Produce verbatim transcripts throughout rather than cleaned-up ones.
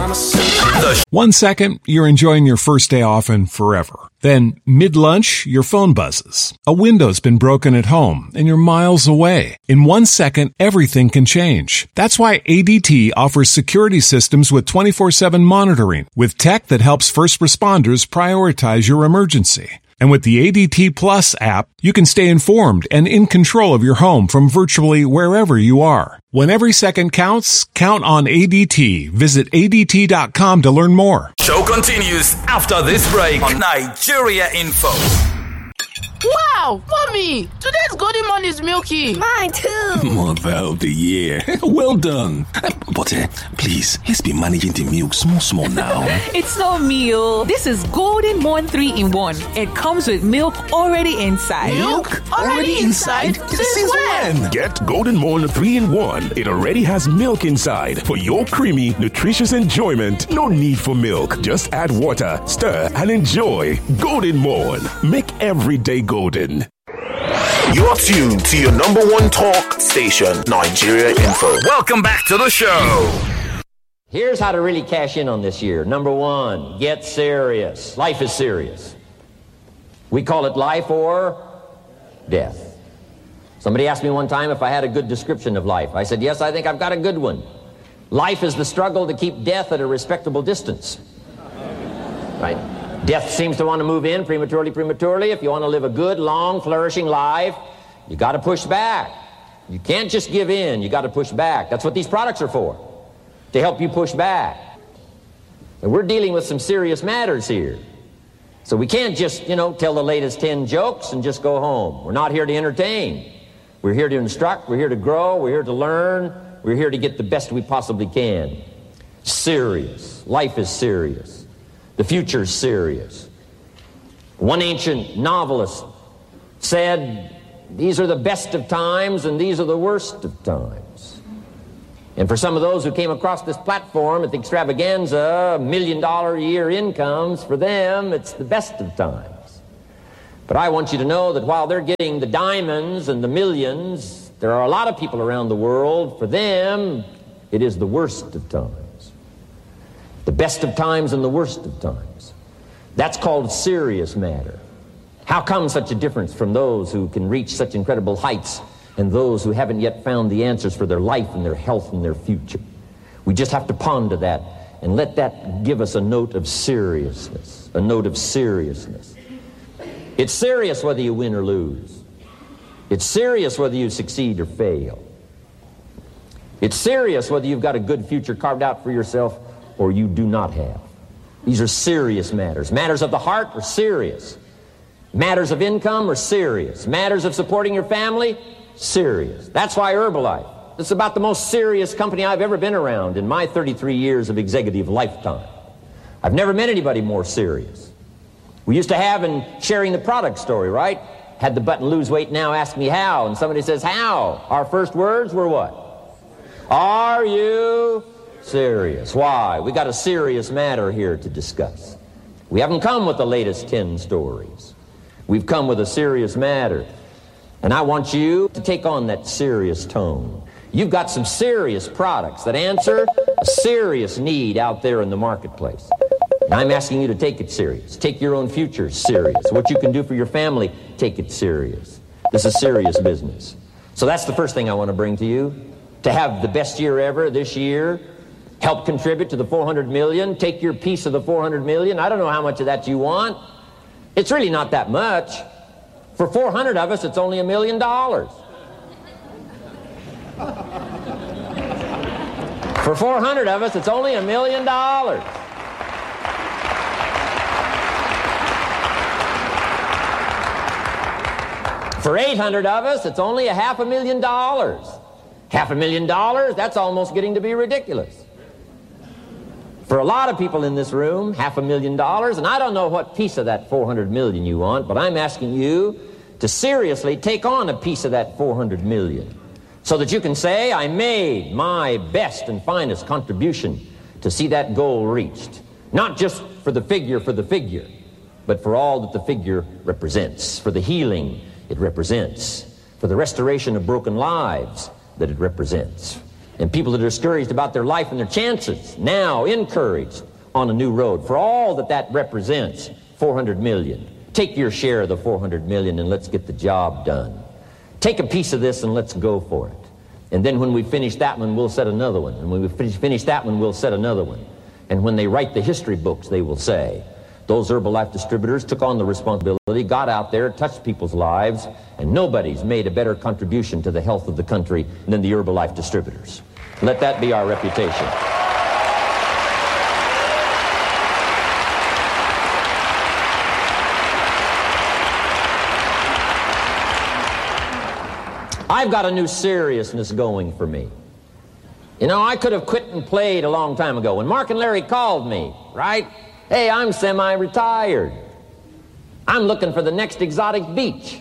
One second, you're enjoying your first day off and forever. Then, mid-lunch, your phone buzzes. A window's been broken at home, and you're miles away. In one second, everything can change. That's why A D T offers security systems with twenty-four seven monitoring, with tech that helps first responders prioritize your emergency. And with the A D T Plus app, you can stay informed and in control of your home from virtually wherever you are. When every second counts, count on A D T. Visit A D T dot com to learn more. Show continues after this break on Nigeria Info. Wow, mommy, today's golden morning is milky. Mine too. Mother of the year. Well done. But uh, please, let's be managing the milk small, small now. It's no meal. This is Golden Morn three in one. It comes with milk already inside. Milk already, already inside? Since, Since when? when? Get Golden Morn three in one. It already has milk inside. For your creamy, nutritious enjoyment, no need for milk. Just add water, stir, and enjoy. Golden Morn. Make every day golden. You're tuned to your number one talk station, Nigeria Info. Welcome back to the show. Here's how to really cash in on this year. Number one, get serious. Life is serious. We call it life or death. Somebody asked me one time if I had a good description of life. I said, yes, I think I've got a good one. Life is the struggle to keep death at a respectable distance. Right? Death seems to want to move in prematurely, prematurely. If you want to live a good, long, flourishing life, you got to push back. You can't just give in. You got to push back. That's what these products are for, to help you push back. And we're dealing with some serious matters here. So we can't just, you know, tell the latest ten jokes and just go home. We're not here to entertain. We're here to instruct. We're here to grow. We're here to learn. We're here to get the best we possibly can. Serious. Life is serious. The future's serious. One ancient novelist said, these are the best of times and these are the worst of times. And for some of those who came across this platform at the extravaganza, million dollar a year incomes, for them, it's the best of times. But I want you to know that while they're getting the diamonds and the millions, there are a lot of people around the world, for them, it is the worst of times. The best of times and the worst of times. That's called serious matter. How come such a difference from those who can reach such incredible heights and those who haven't yet found the answers for their life and their health and their future? We just have to ponder that and let that give us a note of seriousness, a note of seriousness. It's serious whether you win or lose. It's serious whether you succeed or fail. It's serious whether you've got a good future carved out for yourself or you do not have. These are serious matters. Matters of the heart are serious. Matters of income are serious. Matters of supporting your family, serious. That's why Herbalife, this is about the most serious company I've ever been around in my thirty-three years of executive lifetime. I've never met anybody more serious. We used to have in sharing the product story, right? Had the button lose weight now, ask me how. And somebody says, how? Our first words were what? Are you serious? Why? We got a serious matter here to discuss. We haven't come with the latest ten stories. We've come with a serious matter. And I want you to take on that serious tone. You've got some serious products that answer a serious need out there in the marketplace. And I'm asking you to take it serious. Take your own future serious. What you can do for your family, take it serious. This is serious business. So that's the first thing I want to bring to you. To have the best year ever this year, help contribute to the four hundred million, take your piece of the four hundred million. I don't know how much of that you want. It's really not that much. For four hundred of us, it's only a million dollars. For four hundred of us, it's only a million dollars. For eight hundred of us, it's only a half a million dollars. Half a million dollars, that's almost getting to be ridiculous. For a lot of people in this room, half a million dollars, and I don't know what piece of that four hundred million you want, but I'm asking you to seriously take on a piece of that four hundred million so that you can say, I made my best and finest contribution to see that goal reached. Not just for the figure for the figure, but for all that the figure represents, for the healing it represents, for the restoration of broken lives that it represents, And people that are discouraged about their life and their chances, now encouraged on a new road. For all that that represents, four hundred million. Take your share of the four hundred million and let's get the job done. Take a piece of this and let's go for it. And then when we finish that one, we'll set another one. And when we finish, finish that one, we'll set another one. And when they write the history books, they will say, those Herbalife distributors took on the responsibility, got out there, touched people's lives, and nobody's made a better contribution to the health of the country than the Herbalife distributors. Let that be our reputation. I've got a new seriousness going for me. You know, I could have quit and played a long time ago. When Mark and Larry called me, right? Hey, I'm semi-retired. I'm looking for the next exotic beach.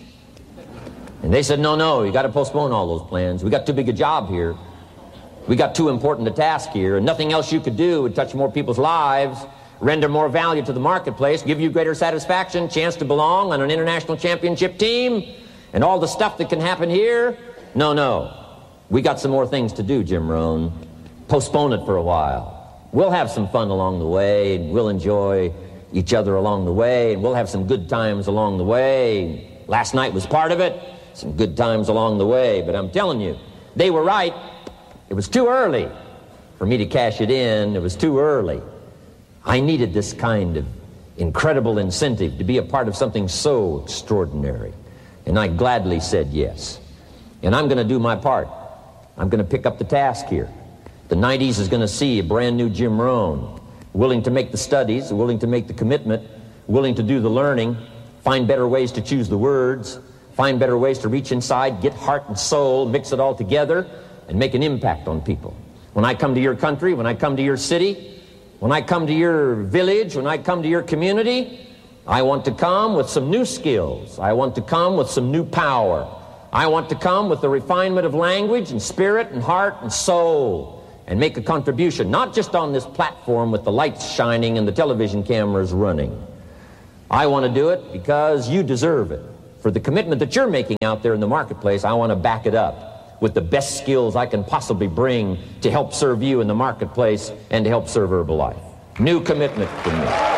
And they said, no, no, you got to postpone all those plans. We got too big a job here. We got too important a task here, and nothing else you could do would touch more people's lives, render more value to the marketplace, give you greater satisfaction, chance to belong on an international championship team, and all the stuff that can happen here. No, no. We got some more things to do, Jim Rohn. Postpone it for a while. We'll have some fun along the way, and we'll enjoy each other along the way, and we'll have some good times along the way. Last night was part of it, some good times along the way, but I'm telling you, they were right. It was too early for me to cash it in. It was too early. I needed this kind of incredible incentive to be a part of something so extraordinary. And I gladly said yes. And I'm going to do my part. I'm going to pick up the task here. The nineties is going to see a brand new Jim Rohn, willing to make the studies, willing to make the commitment, willing to do the learning, find better ways to choose the words, find better ways to reach inside, get heart and soul, mix it all together, and make an impact on people. When I come to your country, when I come to your city, when I come to your village, when I come to your community, I want to come with some new skills. I want to come with some new power. I want to come with the refinement of language and spirit and heart and soul and make a contribution, not just on this platform with the lights shining and the television cameras running. I want to do it because you deserve it. For the commitment that you're making out there in the marketplace, I want to back it up with the best skills I can possibly bring to help serve you in the marketplace and to help serve Herbalife. New commitment from me.